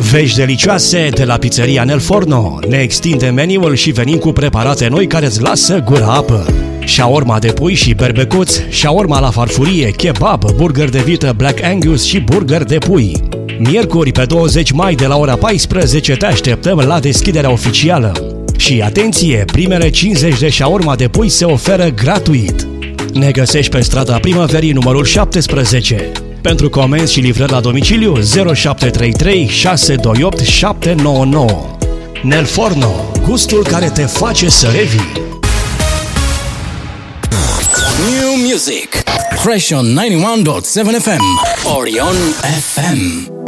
Vești delicioase de la pizzeria Nel Forno. Ne extindem meniul și venim cu preparate noi care îți lasă gura apă. Shaorma de pui și berbecuț, shaorma la farfurie, kebab, burger de vită Black Angus și burger de pui. Miercuri pe 20 mai de la ora 14 te așteptăm la deschiderea oficială. Și atenție, primele 50 de shaorma de pui se oferă gratuit. Ne găsești pe strada Primăverii numărul 17. Pentru comenzi și livrări la domiciliu 0733 628 799. Nel Forno, gustul care te face să revii. New music. Fresh on 91.7 FM. Orion FM.